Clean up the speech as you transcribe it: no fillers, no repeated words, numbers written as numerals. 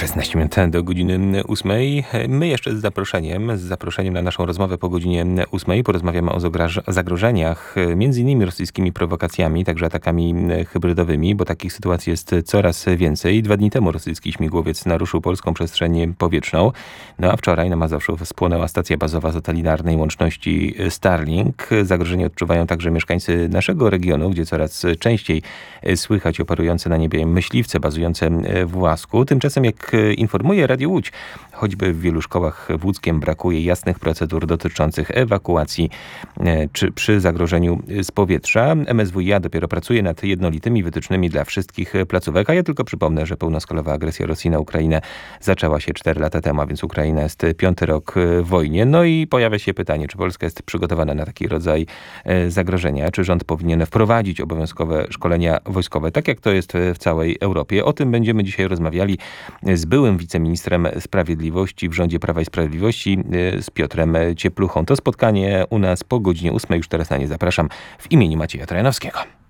16 minut do godziny 8. My jeszcze z zaproszeniem na naszą rozmowę po godzinie 8 porozmawiamy o zagrożeniach, między innymi rosyjskimi prowokacjami, także atakami hybrydowymi, bo takich sytuacji jest coraz więcej. 2 dni temu rosyjski śmigłowiec naruszył polską przestrzeń powietrzną, a wczoraj na Mazowszu spłonęła stacja bazowa satelitarnej łączności Starlink. Zagrożenie odczuwają także mieszkańcy naszego regionu, gdzie coraz częściej słychać operujące na niebie myśliwce bazujące w Łasku. Tymczasem, jak informuje Radio Łódź, choćby w wielu szkołach w Łódzkiem brakuje jasnych procedur dotyczących ewakuacji czy przy zagrożeniu z powietrza. MSWiA dopiero pracuje nad jednolitymi wytycznymi dla wszystkich placówek, a ja tylko przypomnę, że pełnoskalowa agresja Rosji na Ukrainę zaczęła się 4 lata temu, a więc Ukraina jest 5. rok w wojnie. No i pojawia się pytanie, czy Polska jest przygotowana na taki rodzaj zagrożenia, czy rząd powinien wprowadzić obowiązkowe szkolenia wojskowe, tak jak to jest w całej Europie. O tym będziemy dzisiaj rozmawiali z byłym wiceministrem sprawiedliwości w rządzie Prawa i Sprawiedliwości, z Piotrem Ciepluchą. To spotkanie u nas po godzinie 8. Już teraz na nie zapraszam w imieniu Macieja Trojanowskiego.